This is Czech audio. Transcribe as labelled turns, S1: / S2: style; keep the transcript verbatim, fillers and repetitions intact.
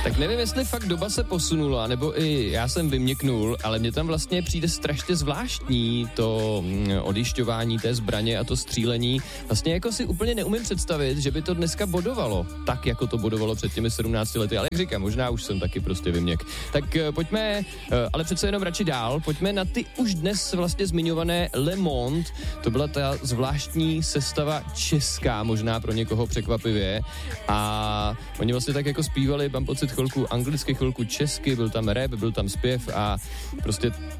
S1: Tak nevím, jestli fakt doba se posunula, nebo i já jsem vyměknul, ale mně tam vlastně přijde strašně zvláštní to odjišťování té zbraně a to střílení. Vlastně jako si úplně neumím představit, že by to dneska bodovalo, tak jako to bodovalo před těmi sedmnácti lety, ale jak říkám, možná už jsem taky prostě vyměk. Tak pojďme, ale přece jenom radši dál, pojďme na ty už dnes vlastně zmiňované Le Monde. To byla ta zvláštní sestava česká, možná pro někoho překvapivě, a oni vlastně tak jako zpívali, mám pocit, chvilku anglicky, chvilku česky, byl tam rap, byl tam zpěv a prostě